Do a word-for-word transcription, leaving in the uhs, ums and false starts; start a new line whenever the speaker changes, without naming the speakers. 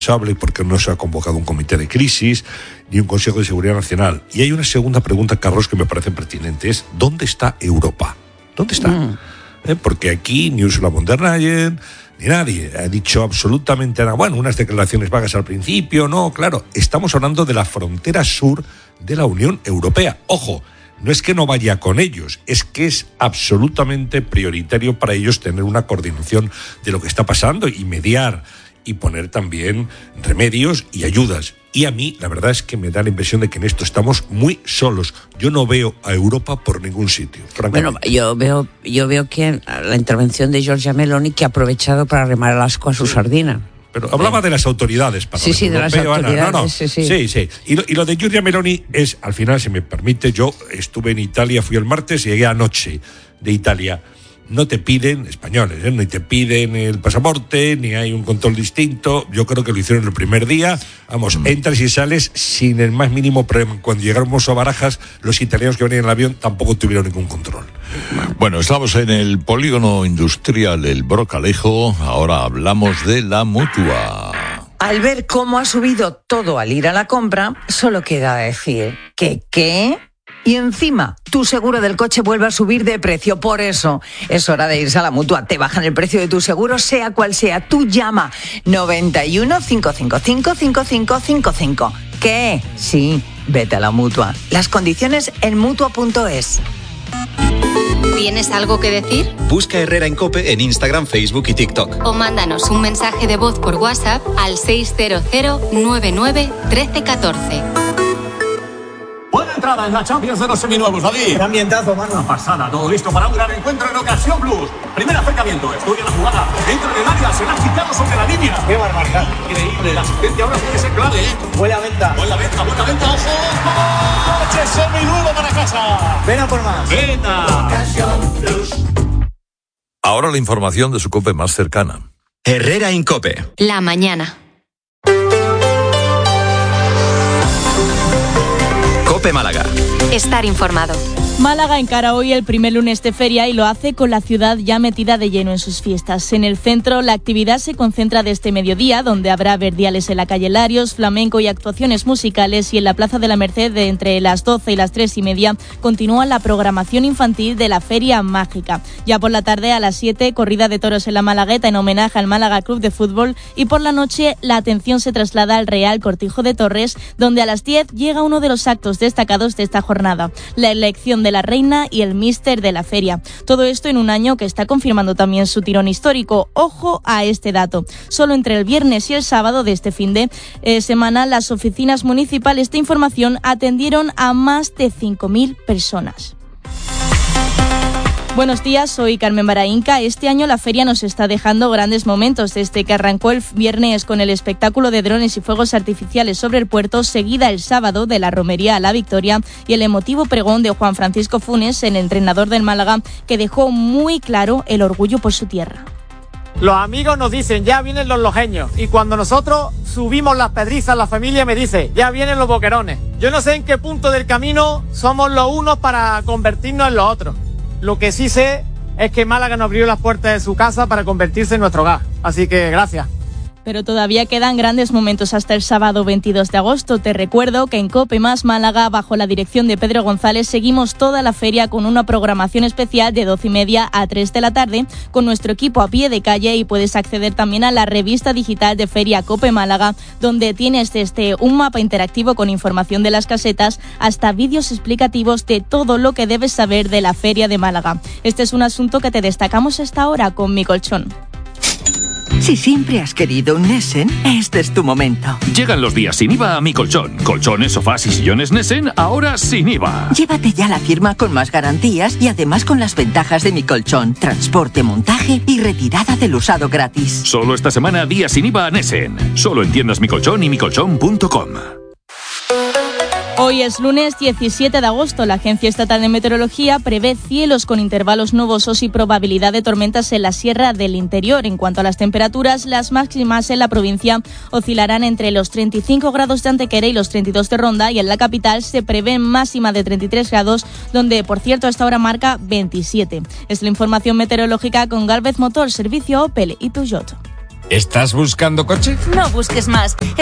porque no se ha convocado un comité de crisis ni un Consejo de Seguridad Nacional. Y hay una segunda pregunta, Carlos, que me parece pertinente, es ¿dónde está Europa? ¿Dónde está? Mm. ¿Eh? Porque aquí ni Ursula von der Leyen ni nadie ha dicho absolutamente nada. Bueno, unas declaraciones vagas al principio, no, claro, estamos hablando de la frontera sur de la Unión Europea. Ojo, no es que no vaya con ellos, es que es absolutamente prioritario para ellos tener una coordinación de lo que está pasando y mediar y poner también remedios y ayudas. Y a mí, la verdad es que me da la impresión de que en esto estamos muy solos. Yo no veo a Europa por ningún sitio, francamente.
Bueno, yo veo, yo veo que la intervención de Giorgia Meloni, que ha aprovechado para remar el asco a su sí. sardina.
Pero hablaba eh. de las autoridades.
Sí, sí, de las autoridades.
Ana. No, no.
Sí, sí.
sí, sí. Y, lo, y lo de Giorgia Meloni es, al final, si me permite, yo estuve en Italia, fui el martes y llegué anoche de Italia. No te piden, españoles, ¿eh? ni te piden el pasaporte, ni hay un control distinto. Yo creo que lo hicieron el primer día. Vamos, mm. entras y sales sin el más mínimo problema. Cuando llegamos a Barajas, los italianos que venían en el avión tampoco tuvieron ningún control.
Bueno, estamos en el polígono industrial El Brocalejo. Ahora hablamos de la Mutua.
Al ver cómo ha subido todo al ir a la compra, solo queda decir que ¿qué? Y encima, tu seguro del coche vuelve a subir de precio. Por eso, es hora de irse a la Mutua. Te bajan el precio de tu seguro, sea cual sea. Tú llama noventa y uno, cinco cinco cinco, cinco cinco cinco cinco. ¿Qué? Sí, vete a la Mutua. Las condiciones en mutua punto es.
¿Tienes algo que decir?
Busca Herrera en COPE en Instagram, Facebook y TikTok.
O mándanos un mensaje de voz por WhatsApp al seis cero cero, nueve nueve, uno tres uno cuatro.
Buena entrada en la Champions de los seminuevos, David.
Qué ambientazo, mano.
Una pasada, todo listo para un gran encuentro en Ocasión Plus. Primer acercamiento, estudia la jugada. Entra en el área, será quitado sobre la línea.
Qué barbaridad.
Increíble, la asistencia ahora puede ser clave, ¿eh?
Buena venta.
Buena venta, buena venta, ojo. ¡Coche seminuevo para casa!
Ven a por más.
Venta. Ocasión Plus.
Ahora la información de su COPE más cercana.
Herrera en COPE.
La mañana.
COPE Málaga.
Estar informado.
Málaga encara hoy el primer lunes de feria y lo hace con la ciudad ya metida de lleno en sus fiestas. En el centro, la actividad se concentra desde mediodía, donde habrá verdiales en la calle Larios, flamenco y actuaciones musicales, y en la Plaza de la Merced, de entre las doce y las tres y media, continúa la programación infantil de la Feria Mágica. Ya por la tarde, a las siete, corrida de toros en la Malagueta en homenaje al Málaga Club de Fútbol, y por la noche la atención se traslada al Real Cortijo de Torres, donde a las diez llega uno de los actos destacados de esta jornada, la elección de la reina y el míster de la feria. Todo esto en un año que está confirmando también su tirón histórico. Ojo a este dato. Solo entre el viernes y el sábado de este fin de eh, semana, las oficinas municipales de información atendieron a más de cinco mil personas. Buenos días, soy Carmen Baraínca. Este año la feria nos está dejando grandes momentos, desde que arrancó el viernes con el espectáculo de drones y fuegos artificiales sobre el puerto, seguida el sábado de la romería a la Victoria y el emotivo pregón de Juan Francisco Funes, el entrenador del Málaga, que dejó muy claro el orgullo por su tierra.
Los amigos nos dicen, ya vienen los lojeños, y cuando nosotros subimos las pedrizas, la familia me dice, ya vienen los boquerones. Yo no sé en qué punto del camino somos los unos para convertirnos en los otros. Lo que sí sé es que Málaga nos abrió las puertas de su casa para convertirse en nuestro hogar. Así que gracias.
Pero todavía quedan grandes momentos hasta el sábado veintidós de agosto. Te recuerdo que en COPE más Málaga, bajo la dirección de Pedro González, seguimos toda la feria con una programación especial de doce y media a tres de la tarde con nuestro equipo a pie de calle, y puedes acceder también a la revista digital de Feria COPE Málaga, donde tienes desde un mapa interactivo con información de las casetas hasta vídeos explicativos de todo lo que debes saber de la Feria de Málaga. Este es un asunto que te destacamos hasta ahora con Mi Colchón.
Si siempre has querido un Nessen, este es tu momento.
Llegan los días sin I V A a Mi Colchón. Colchones, sofás y sillones Nessen, ahora sin I V A.
Llévate ya la firma con más garantías y además con las ventajas de Mi Colchón. Transporte, montaje y retirada del usado gratis.
Solo esta semana, día sin I V A a Nessen. Solo en tiendas Mi Colchón y mi colchón punto com.
Hoy es lunes diecisiete de agosto. La Agencia Estatal de Meteorología prevé cielos con intervalos nubosos y probabilidad de tormentas en la Sierra del Interior. En cuanto a las temperaturas, las máximas en la provincia oscilarán entre los treinta y cinco grados de Antequera y los treinta y dos de Ronda, y en la capital se prevé máxima de treinta y tres grados, donde, por cierto, a esta hora marca veintisiete. Es la información meteorológica con Galvez Motor, servicio Opel y Peugeot.
¿Estás buscando coche?
No busques más.